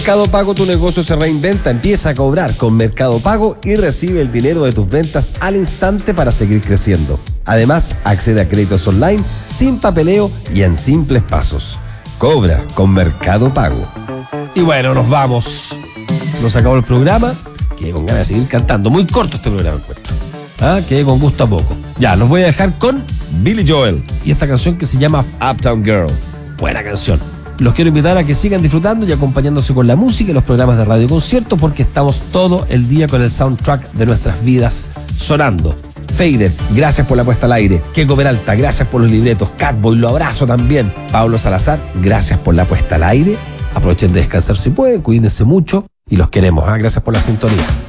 Mercado Pago, tu negocio se reinventa. Empieza a cobrar con Mercado Pago y recibe el dinero de tus ventas al instante para seguir creciendo. Además, accede a créditos online sin papeleo y en simples pasos. Cobra con Mercado Pago. Y bueno, nos vamos. Nos acabó el programa. Quedé con ganas de seguir cantando. Muy corto este programa, encuentro. Quedé con gusto a poco. Ya, los voy a dejar con Billy Joel y esta canción que se llama Uptown Girl. Buena canción. Los quiero invitar a que sigan disfrutando y acompañándose con la música y los programas de radio concierto, porque estamos todo el día con el soundtrack de nuestras vidas sonando. Fader, gracias por la puesta al aire. Keiko Peralta, gracias por los libretos. Catboy, lo abrazo también. Pablo Salazar, gracias por la puesta al aire. Aprovechen de descansar si pueden, cuídense mucho y los queremos. Gracias por la sintonía.